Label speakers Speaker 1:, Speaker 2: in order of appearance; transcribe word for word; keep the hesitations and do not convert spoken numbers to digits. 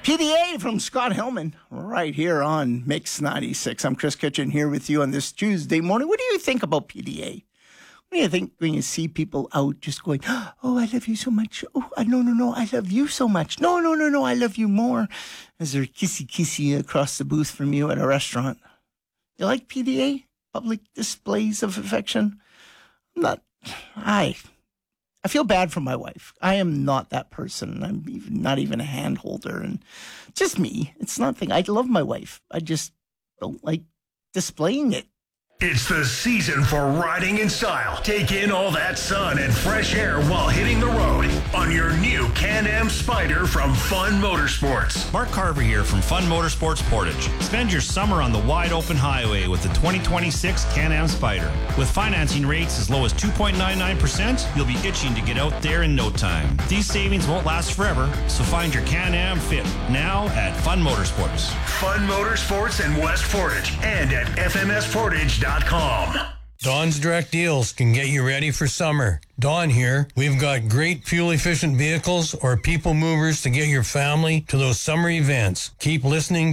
Speaker 1: P D A from Scott Hellman, right here on Mix ninety-six. I'm Chris Kitchen here with you on this Tuesday morning. What do you think about P D A? What do you think when you see people out just going, oh, I love you so much. Oh, no, no, no, I love you so much. No, no, no, no, I love you more. As they're kissy-kissy across the booth from you at a restaurant. You like P D A? Public displays of affection? I'm not, I... I feel bad for my wife. I am not that person. I'm even, not even a hand holder. And just me. It's nothing. I love my wife. I just don't like displaying it.
Speaker 2: It's the season for riding in style. Take in all that sun and fresh air while hitting the road on your new Can-Am Spyder from Fun Motorsports.
Speaker 3: Mark Carver here from Fun Motorsports Portage. Spend your summer on the wide open highway with the twenty twenty-six Can-Am Spyder. With financing rates as low as two point nine nine percent, you'll be itching to get out there in no time. These savings won't last forever, so find your Can-Am fit now at Fun Motorsports.
Speaker 2: Fun Motorsports in West Portage and at f m s portage dot com.
Speaker 4: Dawn's Direct Deals can get you ready for summer. Dawn here. We've got great fuel-efficient vehicles or people movers to get your family to those summer events. Keep listening